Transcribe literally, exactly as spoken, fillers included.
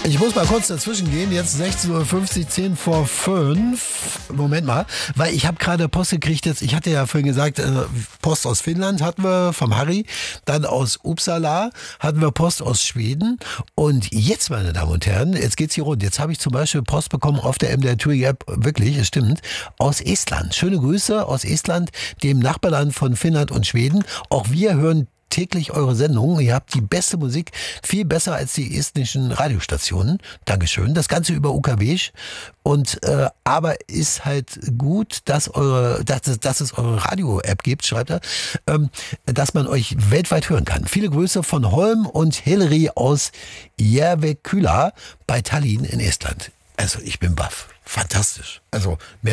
Ich muss mal kurz dazwischen gehen. Jetzt sechzehn Uhr fünfzig, zehn vor fünf. Moment mal, weil ich habe gerade Post gekriegt jetzt. Ich hatte ja vorhin gesagt, äh, Post aus Finnland hatten wir vom Harry. Dann aus Uppsala hatten wir Post aus Schweden. Und jetzt, meine Damen und Herren, jetzt geht's hier rund. Jetzt habe ich zum Beispiel Post bekommen auf der M D R Touring App. Wirklich, es stimmt. Aus Estland. Schöne Grüße aus Estland, dem Nachbarland von Finnland und Schweden. Auch wir hören täglich eure Sendung. Ihr habt die beste Musik, viel besser als die estnischen Radiostationen. Dankeschön. Das Ganze über U K W. Und äh, aber ist halt gut, dass eure, dass, es- dass es eure Radio-App gibt, schreibt er, ähm, dass man euch weltweit hören kann. Viele Grüße von Holm und Hilary aus Järvekyla bei Tallinn in Estland. Also ich bin baff. Fantastisch. Also mehr